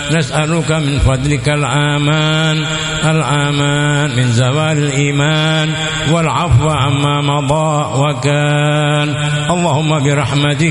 نسألك من فضلك الآمان من زوال الإيمان والعفو عما مضى وكان. اللهم برحمتك